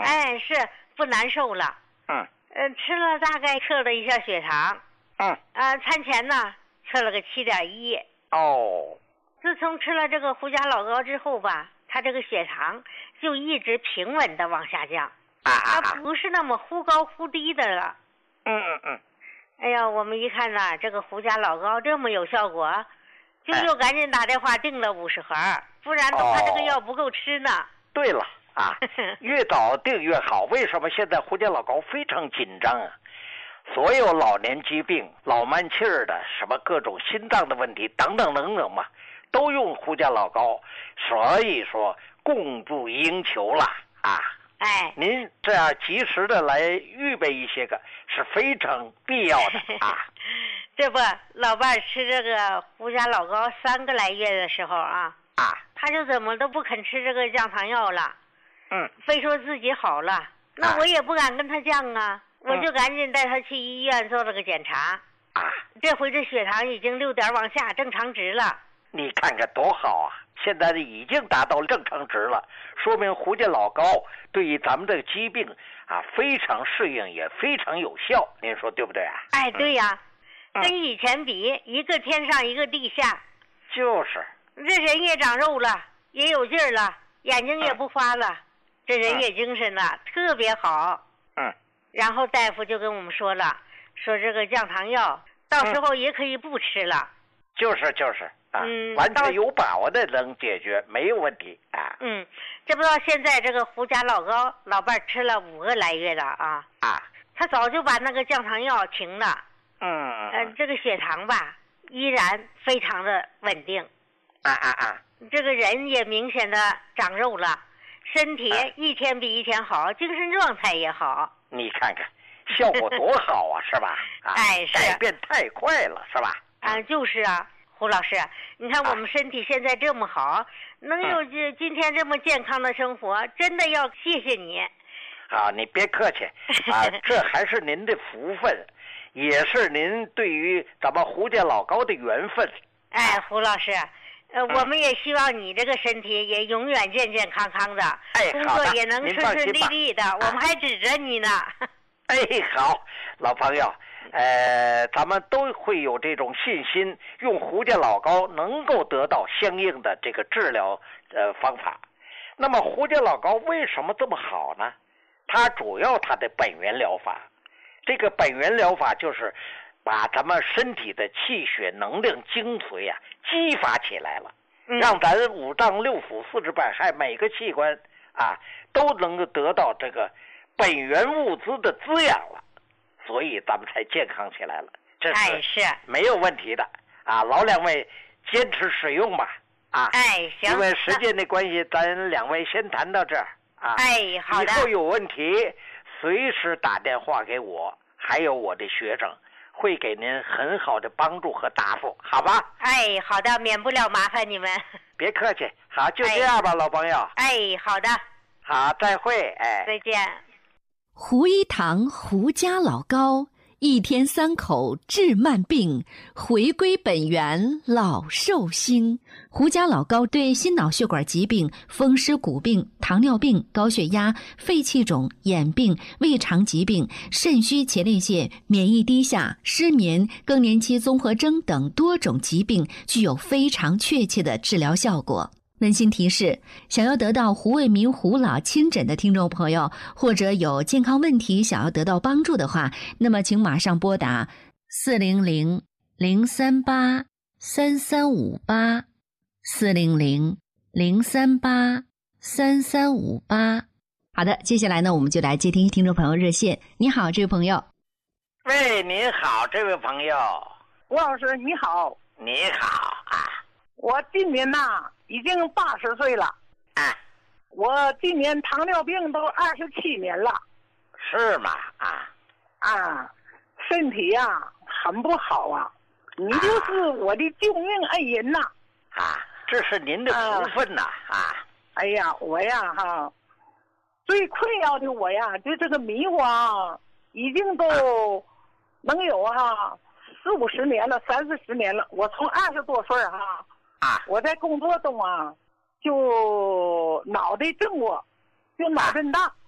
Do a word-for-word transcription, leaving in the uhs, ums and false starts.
哎，是不难受了。 嗯。 呃，吃了大概测了一下血糖。 嗯。 啊、呃，餐前呢测了个七点一。 哦。 自从吃了这个胡家老膏之后吧，他这个血糖就一直平稳的往下降。 啊啊啊！ 它不是那么忽高忽低的了。 嗯嗯嗯。 哎呀，我们一看呐，这个胡家老膏这么有效果，就又赶紧打电话订了五十盒，不然都怕这个药不够吃呢。 哦、对了啊，越早订越好。为什么现在胡家老膏非常紧张啊？所有老年疾病、老慢气儿的，什么各种心脏的问题等等等等嘛，都用胡家老膏，所以说供不应求了啊。 哎， 您这样及时的来预备一些个是非常必要的啊。 这不，老伴儿吃这个胡家老膏三个来月的时候啊， 啊， 他就怎么都不肯吃这个降糖药了。 嗯， 非说自己好了，那我也不敢跟他犟啊，嗯、我就赶紧带他去医院做了个检查。 啊， 这回这血糖已经六点往下，正常值了。 你看看多好啊！现在已经达到正常值了，说明胡家老膏对于咱们这个疾病啊非常适应，也非常有效。您说对不对啊？ 哎，对呀、 嗯， 跟以前比，一个天上一个地下。 就是。 这人也长肉了，也有劲儿了，眼睛也不花了，嗯、这人也精神了，嗯、特别好。 嗯。 然后大夫就跟我们说了，说这个降糖药到时候也可以不吃了。 嗯、就是就是。啊、 嗯， 完全有把握的能解决，没有问题啊。 嗯，这不知道现在这个胡家老膏，老伴吃了五个来月了啊。 啊， 他早就把那个降糖药停了。 嗯。 呃，这个血糖吧，依然非常的稳定。 啊啊啊！ 这个人也明显的长肉了，身体一天比一天好，啊、精神状态也好。 你看看，效果多好啊，是吧？啊、 哎，是。 改变太快了，是吧？ 啊，就是啊。胡老师，你看我们身体现在这么好，啊、能有这今天这么健康的生活，真的要谢谢你。 啊，你别客气啊，这还是您的福分，也是您对于咱们胡家老膏的缘分。 哎，胡老师，呃，嗯、我们也希望你这个身体也永远健健康康的， 哎， 工作也能顺顺利利的，我们还指着你呢。 哎，好，老朋友。呃，咱们都会有这种信心，用胡家老膏能够得到相应的这个治疗呃方法。那么胡家老膏为什么这么好呢？它主要它的本源疗法，这个本源疗法就是把咱们身体的气血能量精髓啊激发起来了， 嗯、 让咱五脏六腑四肢百骸每个器官啊都能够得到这个本源物资的滋养了。所以咱们才健康起来了，这是没有问题的、哎、啊！老两位坚持使用吧，啊！ 哎，行。 因为时间的关系，咱两位先谈到这儿啊。 哎，好的。 以后有问题随时打电话给我，还有我的学生，会给您很好的帮助和答复，好吧？ 哎，好的，免不了麻烦你们。 别客气，好，就这样吧，哎、老朋友。 哎，好的。 好，再会，哎， 再见。 胡一堂胡家老膏，一天三口治慢病，回归本源老寿星。胡家老膏对心脑血管疾病、风湿骨病、糖尿病、高血压、肺气肿、眼病、胃肠疾病、肾虚前列腺、免疫低下、失眠、更年期综合征等多种疾病具有非常确切的治疗效果。温馨提示，想要得到胡卫民胡老亲诊的听众朋友，或者有健康问题想要得到帮助的话，那么请马上拨打四零零零三八三三五八 四零零零三八三三五八。好的，接下来呢，我们就来接听听众朋友热线。你好，这位朋友。 喂，您好，这位朋友。 吴老师，你好。 你好啊。 我今年呐、啊。已经八十岁了， 啊， 我今年糖尿病都二十七年了， 是吗？啊， 啊，身体呀、啊、很不好啊，你就是我的救命恩人呐、 啊！啊，这是您的福分呐！啊，啊哎呀，我呀哈，最困扰的我呀，就这个迷惘，已经都能有哈四五十年了，三四十年了。我从二十多岁哈。 啊！ 我在工作中啊，就脑袋震过，就脑震荡。